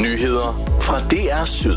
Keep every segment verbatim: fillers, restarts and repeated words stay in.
Nyheder fra D R Syd.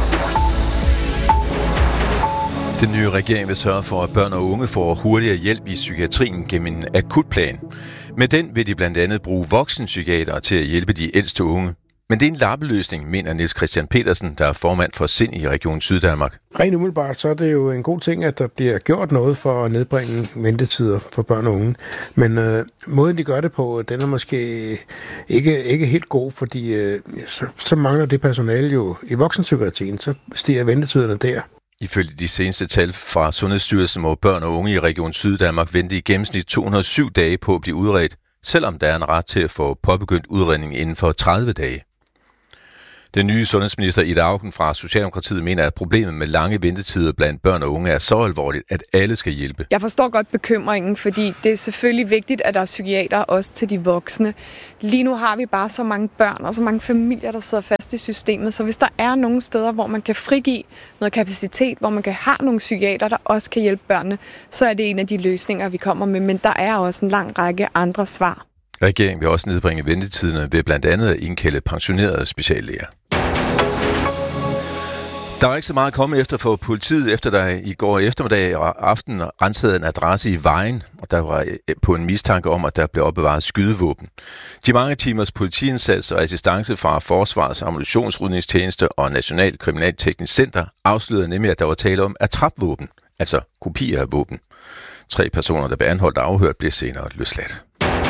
Den nye regering vil sørge for, at børn og unge får hurtigere hjælp i psykiatrien gennem en akutplan. Med den vil de blandt andet bruge voksenpsykiatere til at hjælpe de ældste unge. Men det er en lappeløsning, mener Niels Christian Petersen, der er formand for SIND i Region Syddanmark. Rent umiddelbart så er det jo en god ting, at der bliver gjort noget for at nedbringe ventetider for børn og unge. Men øh, måden de gør det på, den er måske ikke, ikke helt god, fordi øh, så, så mangler det personale jo i voksenpsykiatrien, så stiger ventetiderne der. Ifølge de seneste tal fra Sundhedsstyrelsen må børn og unge i Region Syddanmark vente i gennemsnit to hundrede og syv dage på at blive udredt, selvom der er en ret til at få påbegyndt udredning inden for tredive dage. Den nye sundhedsminister Ida Auken fra Socialdemokratiet mener, at problemet med lange ventetider blandt børn og unge er så alvorligt, at alle skal hjælpe. Jeg forstår godt bekymringen, fordi det er selvfølgelig vigtigt, at der er psykiater også til de voksne. Lige nu har vi bare så mange børn og så mange familier, der sidder fast i systemet, så hvis der er nogle steder, hvor man kan frigive noget kapacitet, hvor man kan have nogle psykiater, der også kan hjælpe børnene, så er det en af de løsninger, vi kommer med. Men der er også en lang række andre svar. Regeringen vil også nedbringe ventetiderne ved blandt andet at indkalde pensionerede speciallæger. Der var ikke så meget at komme efter for politiet, efter der i går eftermiddag og aften rensede en adresse i Vejen, og der var på en mistanke om, at der blev opbevaret skydevåben. De mange timers politiindsats og assistance fra Forsvarets Ammunitionsrydningstjeneste og National Kriminalteknisk Center afslørede nemlig, at der var tale om attrapvåben, altså kopier af våben. Tre personer, der blev anholdt og afhørt, blev senere løsladt.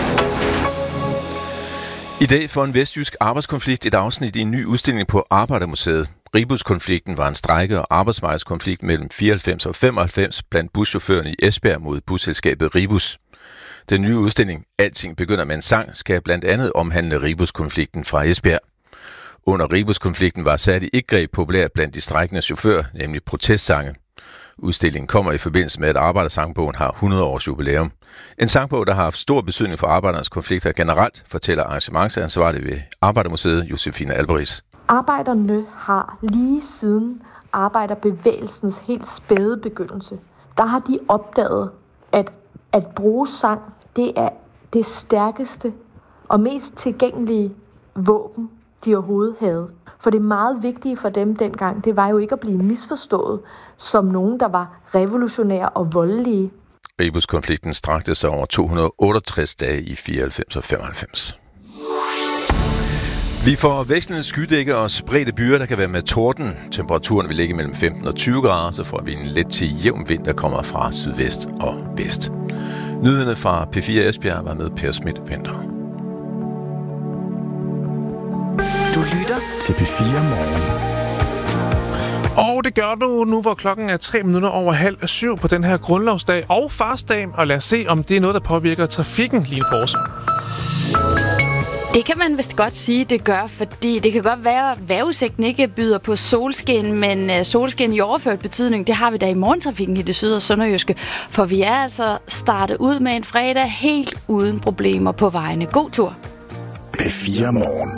I dag får en vestjysk arbejdskonflikt et afsnit i en ny udstilling på Arbejdermuseet. Ribus-konflikten var en strejke- og arbejdsmarkedskonflikt mellem fireoghalvfems og femoghalvfems blandt buschaufførerne i Esbjerg mod busselskabet Ribus. Den nye udstilling, Alting begynder med en sang, skal blandt andet omhandle Ribus-konflikten fra Esbjerg. Under Ribus-konflikten var særligt et greb populært blandt de strejkende chauffører, nemlig protestsange. Udstillingen kommer i forbindelse med, at Arbejdersangbogen har hundrede års jubilæum. En sangbog, der har haft stor betydning for arbejdernes konflikter generelt, fortæller arrangementsansvarlig ved Arbejdermuseet, Josefine Alberis. Arbejderne har lige siden arbejderbevægelsens helt spæde begyndelse, der har de opdaget, at at bruge sang, det er det stærkeste og mest tilgængelige våben, de overhovedet havde. For det meget vigtige for dem dengang, det var jo ikke at blive misforstået som nogen, der var revolutionære og voldelige. Ribus-konflikten strakte sig over to hundrede og otteogtres dage i fireoghalvfems og femoghalvfems. Vi får vekslende skydække og spredte byer, der kan være med torden. Temperaturen vil ligge mellem femten og tyve grader, så får vi en let til jævn vind, der kommer fra sydvest og vest. Nyhederne fra P fire Esbjerg var med Per Schmidt-Venter. Du lytter til P fire Morgen. Og det gør du nu, hvor klokken er tre minutter over halv syv på den her grundlovsdag og farsdag. Og lad os se, om det er noget, der påvirker trafikken lige på vores. Det kan man vist godt sige, det gør, fordi det kan godt være, at vejrudsigten ikke byder på solskin, men solskin i overført betydning, det har vi da i morgentrafikken i det syd- og sønderjyske. For vi er altså startet ud med en fredag helt uden problemer på vejene. God tur. P fire Morgen.